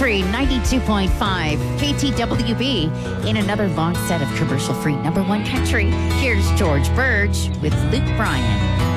Country 92.5 KTWB. In another long set of commercial-free number one country, here's George Burge with Luke Bryan.